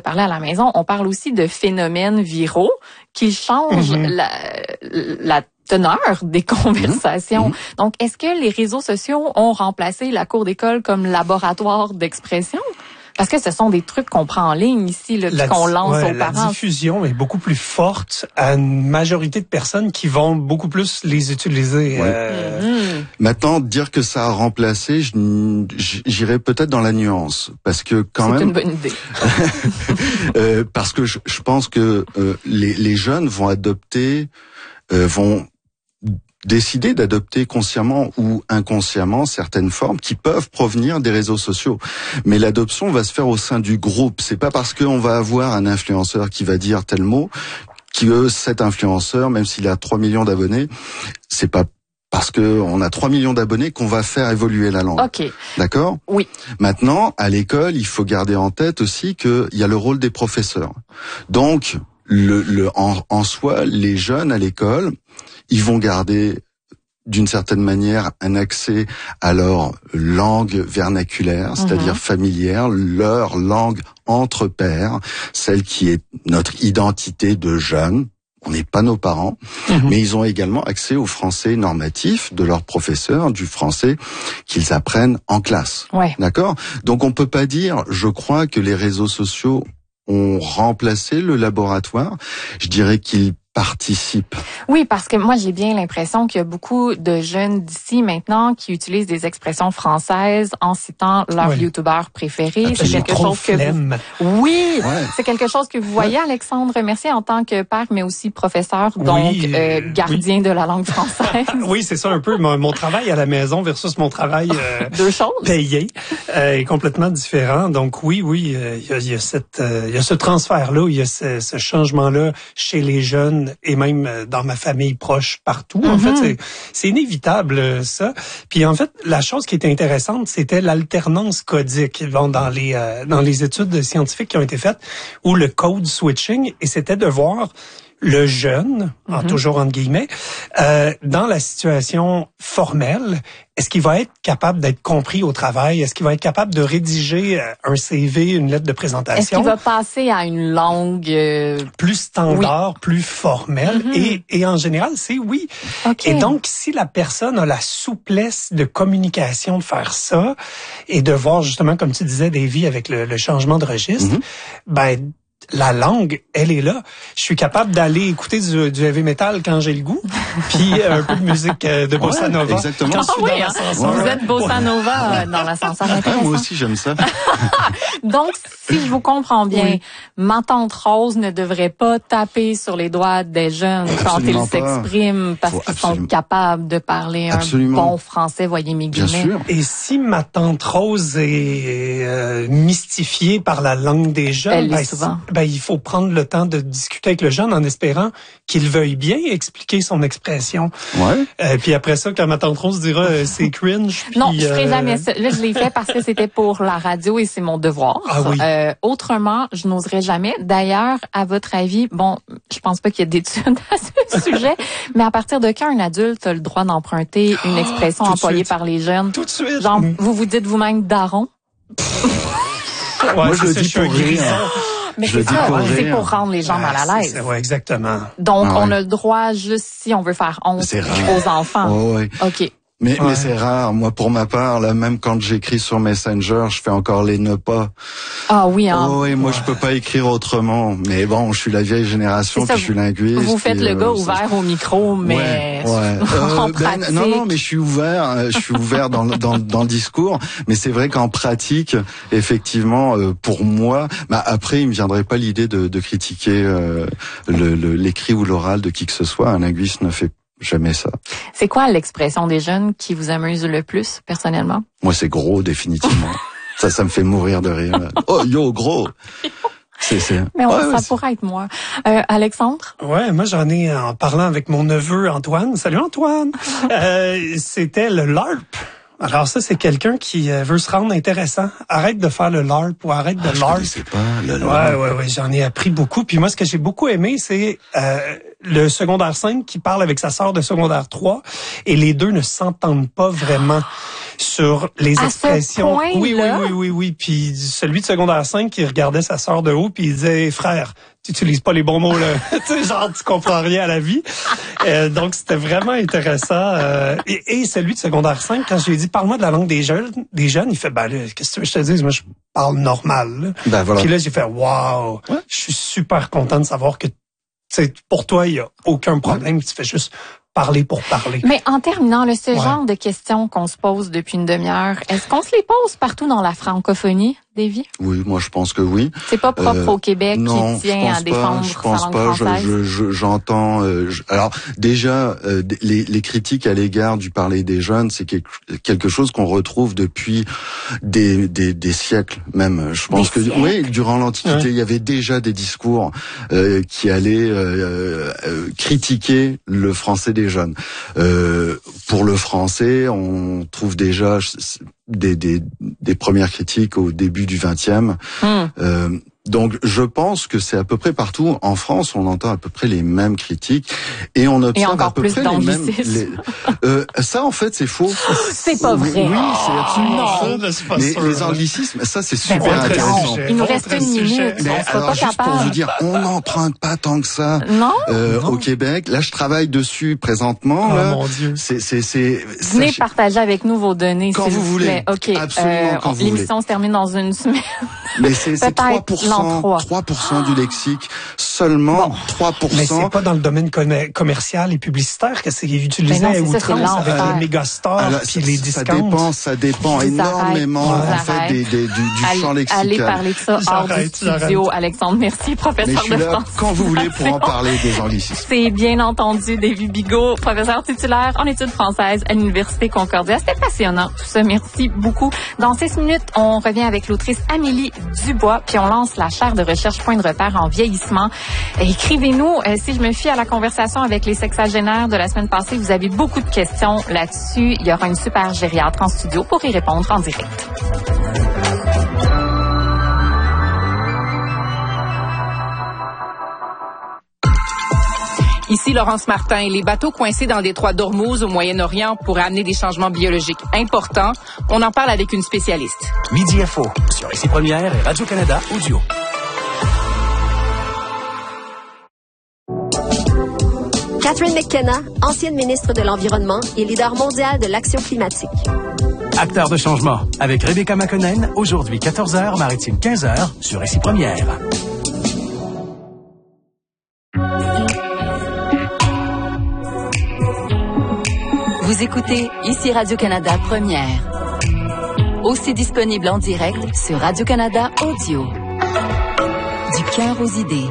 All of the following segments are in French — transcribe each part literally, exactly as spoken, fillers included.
parler à la maison, on parle aussi de phénomènes viraux qui changent mm-hmm. la, la teneur des conversations. Mm-hmm. Donc, est-ce que les réseaux sociaux ont remplacé la cour d'école comme laboratoire d'expression? Parce que ce sont des trucs qu'on prend en ligne ici, là, puis qu'on lance ouais, aux parents. La diffusion est beaucoup plus forte à une majorité de personnes qui vont beaucoup plus les utiliser. Ouais. Euh... Mm-hmm. Maintenant, dire que ça a remplacé, j'irais peut-être dans la nuance, parce que quand même. C'est une bonne idée. euh, parce que je, je pense que euh, les, les jeunes vont adopter, euh, vont décider d'adopter consciemment ou inconsciemment certaines formes qui peuvent provenir des réseaux sociaux. Mais l'adoption va se faire au sein du groupe. C'est pas parce qu'on va avoir un influenceur qui va dire tel mot que cet influenceur, même s'il a trois millions d'abonnés, c'est pas parce que on a trois millions d'abonnés qu'on va faire évoluer la langue. OK. D'accord ? Oui. Maintenant, à l'école, il faut garder en tête aussi qu'il y a le rôle des professeurs. Donc, le, le, en, en soi, les jeunes à l'école, ils vont garder d'une certaine manière un accès à leur langue vernaculaire, c'est-à-dire mmh. familière, leur langue entre pairs, celle qui est notre identité de jeunes. On n'est pas nos parents, mmh. mais ils ont également accès au français normatif de leurs professeurs, du français qu'ils apprennent en classe. Ouais. D'accord ? Donc on peut pas dire, je crois, que les réseaux sociaux ont remplacé le laboratoire. Je dirais qu'ils participe. Oui, parce que moi, j'ai bien l'impression qu'il y a beaucoup de jeunes d'ici maintenant qui utilisent des expressions françaises en citant leur oui. youtubeur préféré. Ah, c'est quelque chose que vous... Oui, ouais. c'est quelque chose que vous voyez, Alexandre Mercier, en tant que père, mais aussi professeur, donc oui, euh, gardien oui. de la langue française. Oui, c'est ça un peu. Mon, mon travail à la maison versus mon travail euh, Deux choses. payé euh, est complètement différent. Donc oui, oui, il euh, y, a, y a cette, il euh, y a ce transfert-là, il y a ce, ce changement-là chez les jeunes et même dans ma famille proche partout. En mm-hmm. fait, c'est, c'est inévitable, ça. Puis en fait, la chose qui était intéressante, c'était l'alternance codique bon, dans les euh, dans les études scientifiques qui ont été faites, ou le code switching, et c'était de voir le jeune, en mm-hmm. toujours entre guillemets, euh, dans la situation formelle, est-ce qu'il va être capable d'être compris au travail? Est-ce qu'il va être capable de rédiger un C V, une lettre de présentation? Est-ce qu'il va passer à une langue euh... plus standard, oui. plus formelle? Mm-hmm. Et, et en général, c'est oui. Okay. Et donc, si la personne a la souplesse de communication de faire ça et de voir justement, comme tu disais, Davy, avec le, le changement de registre, mm-hmm. ben la langue, elle est là. Je suis capable d'aller écouter du, du heavy metal quand j'ai le goût, puis un peu de musique de bossa nova. Ouais, exactement. Quand je suis ah, oui, dans l'ascenseur. Vous êtes bossa nova ouais. dans l'ascenseur. Moi aussi, j'aime ça. Donc, si je vous comprends bien, oui. ma tante Rose ne devrait pas taper sur les doigts des jeunes absolument quand ils pas. s'expriment parce Faut qu'ils absolument. sont capables de parler absolument. un bon français, voyez mes guillemets. Bien sûr. Et si ma tante Rose est euh, mystifiée par la langue des jeunes, Elle ben, souvent. Ben, il faut prendre le temps de discuter avec le jeune en espérant qu'il veuille bien expliquer son expression. Ouais. Euh, puis après ça, quand ma tante Rose dira euh, c'est cringe. Puis, non, je ferai euh... jamais ça. Là, je l'ai fait parce que c'était pour la radio et c'est mon devoir. Ah oui. Euh, autrement, je n'oserais jamais. D'ailleurs, à votre avis, bon, je pense pas qu'il y ait d'études à ce sujet, mais à partir de quand un adulte a le droit d'emprunter une expression oh, employée par les jeunes? Tout de suite. Genre, mmh. vous vous dites vous-même daron? Ouais, moi, je le dis pour rire. Mais je c'est ça, c'est pour rendre les gens ah, mal à l'aise. Oui, exactement. Donc, ah, ouais. on a le droit juste si on veut faire honte aux enfants. Oh, ouais. OK. Mais, ouais. mais c'est rare. Moi, pour ma part, là, même quand j'écris sur Messenger, je fais encore les ne pas. Ah oui, hein. Oh, oui, moi, ouais. je peux pas écrire autrement. Mais bon, je suis la vieille génération, ça, puis je suis linguiste. Vous faites le euh, gars ouvert au micro, mais ouais, ouais. en euh, pratique. Ben, non, non, mais je suis ouvert. Je suis ouvert dans, dans, dans le discours. Mais c'est vrai qu'en pratique, effectivement, euh, pour moi, bah après, il me viendrait pas l'idée de, de critiquer euh, le, le, l'écrit ou l'oral de qui que ce soit. Un linguiste ne fait jamais ça. C'est quoi l'expression des jeunes qui vous amuse le plus, personnellement? Moi, c'est gros, définitivement. ça, ça me fait mourir de rire. Oh, yo, gros! C'est, c'est... Mais on, ouais, ça ouais, pourrait être moi. Euh, Alexandre? Ouais, moi j'en ai en parlant avec mon neveu Antoine. Salut Antoine! euh, c'était le LARP. Alors ça, c'est quelqu'un qui veut se rendre intéressant. Arrête de faire le LARP ou arrête de ah, LARP. Je sais pas, le LARP. Ouais, ouais, ouais, j'en ai appris beaucoup. Puis moi, ce que j'ai beaucoup aimé, c'est euh, le secondaire cinq qui parle avec sa sœur de secondaire trois et les deux ne s'entendent pas vraiment. sur les à expressions. Ce point-là? Oui, oui, oui, oui, oui. Puis celui de secondaire cinq qui regardait sa sœur de haut, puis il disait hey, frère, tu utilises pas les bons mots là. Tu sais, genre tu comprends rien à la vie. Euh, donc c'était vraiment intéressant. Euh, et, et celui de secondaire cinq, quand je lui ai dit parle-moi de la langue des jeunes, des jeunes, il fait ben là, qu'est-ce que tu veux que je te dise, moi je parle normal. Là. Ben voilà. Puis là j'ai fait waouh, ouais. Je suis super content de savoir que c'est pour toi il y a aucun problème, ouais. Tu fais juste parler pour parler. Mais en terminant, là, ce ouais. genre de questions qu'on se pose depuis une demi-heure, est-ce qu'on se les pose partout dans la francophonie, Davy? Oui, moi je pense que oui. C'est pas propre euh, au Québec non, qui tient à défendre je pense sa langue pas, française? Je, je, j'entends. Euh, je, alors déjà, euh, les, les critiques à l'égard du parler des jeunes, c'est quelque chose qu'on retrouve depuis des, des, des siècles même. Je pense des que siècles. Oui, durant l'Antiquité, ouais. Il y avait déjà des discours euh, qui allaient euh, euh, critiquer le français des jeunes. Euh, pour le français, on trouve déjà des, des, des premières critiques au début du vingtième. Hum. Euh, donc, je pense que c'est à peu près partout. En France, on entend à peu près les mêmes critiques et on observe et à peu près les mêmes. Les, euh, ça, en fait, c'est faux. C'est pas vrai. Oui, c'est absolument faux. Non, mais les, les anglicismes, ça, c'est super ben, intéressant. Il nous reste une minute. Mais on alors, pas juste capable. Pour vous dire, on n'emprunte pas tant que ça non, euh, non. au Québec. Là, je travaille dessus présentement. Oh là. Mon Dieu. C'est, c'est, c'est. Venez sachez... partager avec nous vos données, quand s'il vous vous voulez. Ok. Absolument, euh, quand vous l'émission voulez. se termine dans une semaine. Mais c'est, c'est trois pour cent, trois pour cent du lexique, seulement bon. trois pour cent. Mais c'est pas dans le domaine commercial et publicitaire que c'est utilisé à outrance avec les mégastars puis les discounts. Ça dépend, ça dépend ils énormément arrêtent, en fait des, des, du, du allez, champ lexical. Allez parler de ça hors du studio, j'arrête. Alexandre. Merci, professeur Mais je suis de là français. Quand vous voulez pour en parler des anglicismes. C'est bien entendu Davy Bigot, professeur titulaire en études françaises à l'Université Concordia. C'était passionnant tout ça. Merci beaucoup. Dans six minutes, on revient avec l'autrice Amélie Dubois, puis on lance la chaire de recherche Point de repère en vieillissement. Écrivez-nous, euh, si je me fie à la conversation avec les sexagénaires de la semaine passée, vous avez beaucoup de questions là-dessus. Il y aura une super gériatre en studio pour y répondre en direct. Ici Laurence Martin. Les bateaux coincés dans le détroit d'Ormuz au Moyen-Orient pourraient amener des changements biologiques importants. On en parle avec une spécialiste. Midi Info sur Ici Première et Radio-Canada Audio. Catherine McKenna, ancienne ministre de l'Environnement et leader mondial de l'action climatique. Acteur de changement avec Rebecca McConnell, aujourd'hui quatorze heures, maritime quinze heures sur Ici Première. Vous écoutez Ici Radio-Canada Première. Aussi disponible en direct sur Radio-Canada Audio. Du cœur aux idées.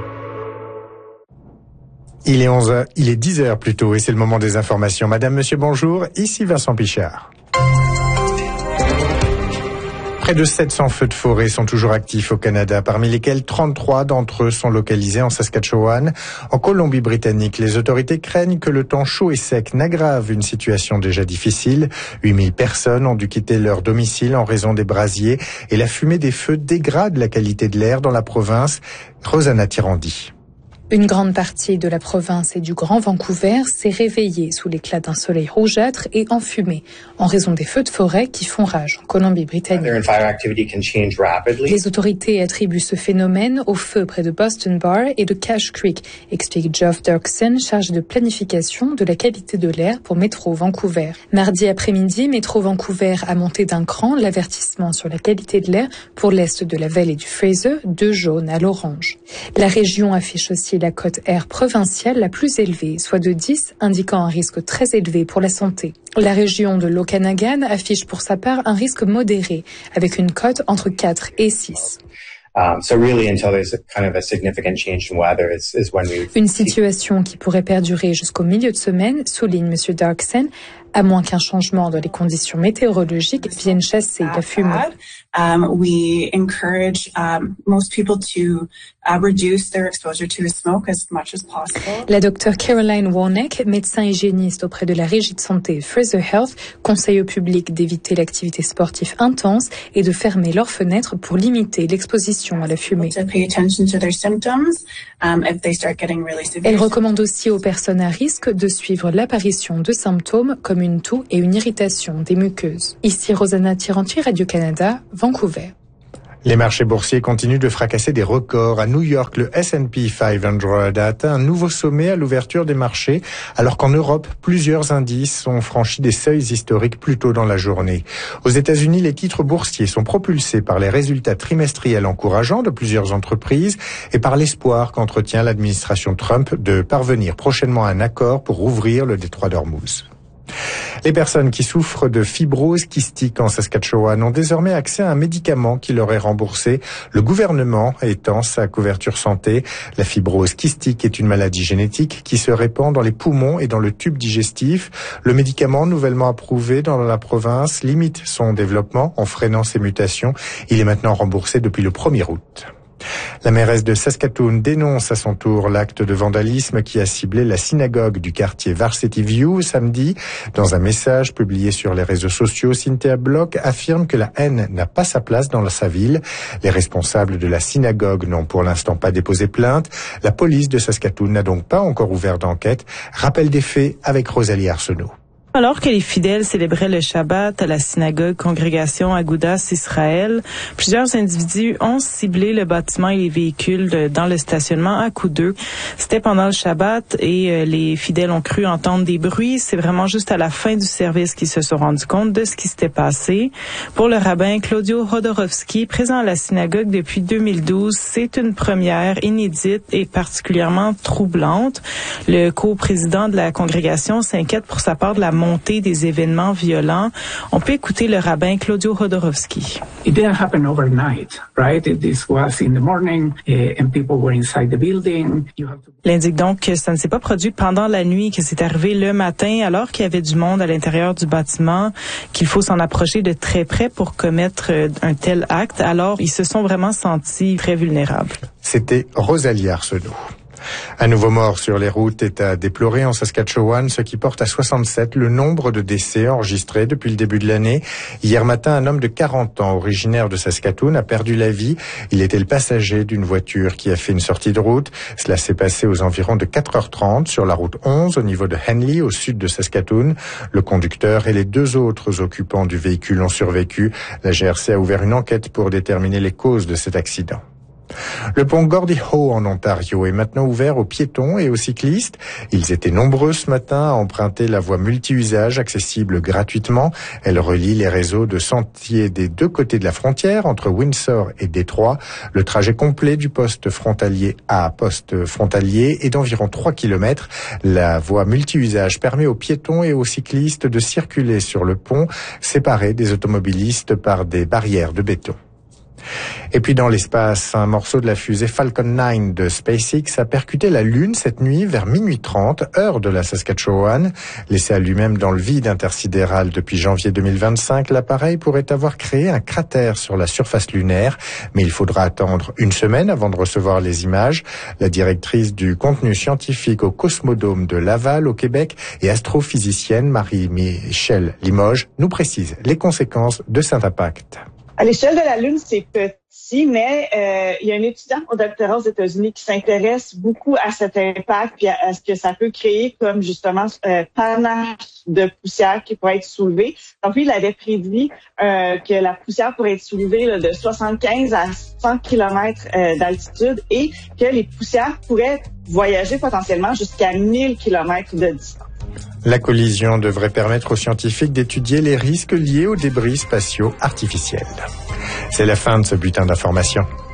Il est onze heures, il est dix heures plutôt, et c'est le moment des informations. Madame, monsieur, bonjour. Ici Vincent Pichard. Près de sept cents feux de forêt sont toujours actifs au Canada, parmi lesquels trente-trois d'entre eux sont localisés en Saskatchewan. En Colombie-Britannique, les autorités craignent que le temps chaud et sec n'aggrave une situation déjà difficile. huit mille personnes ont dû quitter leur domicile en raison des brasiers et la fumée des feux dégrade la qualité de l'air dans la province. Rosanna Tirandi. Une grande partie de la province et du Grand Vancouver s'est réveillée sous l'éclat d'un soleil rougeâtre et enfumé en raison des feux de forêt qui font rage en Colombie-Britannique. Les autorités attribuent ce phénomène aux feux près de Boston Bar et de Cache Creek, explique Geoff Dirksen, chargé de planification de la qualité de l'air pour Métro Vancouver. Mardi après-midi, Métro Vancouver a monté d'un cran l'avertissement sur la qualité de l'air pour l'est de la vallée du Fraser, de jaune à l'orange. La région affiche aussi la cote air provinciale la plus élevée, soit de dix, indiquant un risque très élevé pour la santé. La région de l'Okanagan affiche pour sa part un risque modéré, avec une cote entre quatre et six. Une situation qui pourrait perdurer jusqu'au milieu de semaine, souligne M. Dirksen, à moins qu'un changement dans les conditions météorologiques vienne chasser la fumée. Um, we encourage um, most people to uh, reduce their exposure to smoke as much as possible. La docteure Caroline Warneck, médecin hygiéniste auprès de la Régie de santé Fraser Health, conseille au public d'éviter l'activité sportive intense et de fermer leurs fenêtres pour limiter l'exposition à la fumée. To pay attention to their symptoms, um, if they start getting really severe. Elle recommande aussi aux personnes à risque de suivre l'apparition de symptômes comme comme une toux et une irritation des muqueuses. Ici Rosanna Tiranti, Radio-Canada, Vancouver. Les marchés boursiers continuent de fracasser des records. À New York, le S and P cinq cents a atteint un nouveau sommet à l'ouverture des marchés, alors qu'en Europe, plusieurs indices ont franchi des seuils historiques plus tôt dans la journée. Aux États-Unis, les titres boursiers sont propulsés par les résultats trimestriels encourageants de plusieurs entreprises et par l'espoir qu'entretient l'administration Trump de parvenir prochainement à un accord pour ouvrir le détroit d'Ormuz. Les personnes qui souffrent de fibrose kystique en Saskatchewan ont désormais accès à un médicament qui leur est remboursé, le gouvernement étend sa couverture santé. La fibrose kystique est une maladie génétique qui se répand dans les poumons et dans le tube digestif. Le médicament nouvellement approuvé dans la province limite son développement en freinant ses mutations. Il est maintenant remboursé depuis le premier août. La mairesse de Saskatoon dénonce à son tour l'acte de vandalisme qui a ciblé la synagogue du quartier Varsity View samedi. Dans un message publié sur les réseaux sociaux, Cynthia Block affirme que la haine n'a pas sa place dans sa ville. Les responsables de la synagogue n'ont pour l'instant pas déposé plainte. La police de Saskatoon n'a donc pas encore ouvert d'enquête. Rappel des faits avec Rosalie Arsenault. Alors que les fidèles célébraient le Shabbat à la synagogue Congrégation Agudas Israël, plusieurs individus ont ciblé le bâtiment et les véhicules de, dans le stationnement à coups d'œufs. C'était pendant le Shabbat et euh, les fidèles ont cru entendre des bruits. C'est vraiment juste à la fin du service qu'ils se sont rendus compte de ce qui s'était passé. Pour le rabbin Claudio Hodorowski, présent à la synagogue depuis deux mille douze, c'est une première inédite et particulièrement troublante. Le co-président de la congrégation s'inquiète pour sa part de la montée des événements violents. On peut écouter le rabbin Claudio Hodorowski. It didn't happen overnight, right? This was in the morning uh, and people were inside the building. You have to... Il indique donc que ça ne s'est pas produit pendant la nuit, que c'est arrivé le matin alors qu'il y avait du monde à l'intérieur du bâtiment, qu'il faut s'en approcher de très près pour commettre un tel acte. Alors, ils se sont vraiment sentis très vulnérables. C'était Rosalie Arsenault. Un nouveau mort sur les routes est à déplorer en Saskatchewan, ce qui porte à soixante-sept le nombre de décès enregistrés depuis le début de l'année. Hier matin, un homme de quarante ans, originaire de Saskatoon, a perdu la vie. Il était le passager d'une voiture qui a fait une sortie de route. Cela s'est passé aux environs de quatre heures trente sur la route onze au niveau de Henley, au sud de Saskatoon. Le conducteur et les deux autres occupants du véhicule ont survécu. La G R C a ouvert une enquête pour déterminer les causes de cet accident. Le pont Gordie Howe en Ontario est maintenant ouvert aux piétons et aux cyclistes. Ils étaient nombreux ce matin à emprunter la voie multi-usage accessible gratuitement. Elle relie les réseaux de sentiers des deux côtés de la frontière entre Windsor et Détroit. Le trajet complet du poste frontalier à poste frontalier est d'environ trois kilomètres. La voie multi-usage permet aux piétons et aux cyclistes de circuler sur le pont, séparés des automobilistes par des barrières de béton. Et puis dans l'espace, un morceau de la fusée Falcon neuf de SpaceX a percuté la Lune cette nuit vers minuit trente, heure de la Saskatchewan. Laissé à lui-même dans le vide intersidéral depuis janvier deux mille vingt-cinq, l'appareil pourrait avoir créé un cratère sur la surface lunaire, mais il faudra attendre une semaine avant de recevoir les images. La directrice du contenu scientifique au Cosmodome de Laval au Québec et astrophysicienne Marie-Michelle Limoges nous précise les conséquences de cet impact. À l'échelle de la Lune, c'est petit, mais euh, il y a un étudiant au doctorat aux États-Unis qui s'intéresse beaucoup à cet impact puis à, à ce que ça peut créer comme justement euh, panache de poussière qui pourrait être soulevée. Donc lui, il avait prédit euh, que la poussière pourrait être soulevée là, de soixante-quinze à cent kilomètres euh, d'altitude et que les poussières pourraient voyager potentiellement jusqu'à mille kilomètres de distance. La collision devrait permettre aux scientifiques d'étudier les risques liés aux débris spatiaux artificiels. C'est la fin de ce bulletin d'information.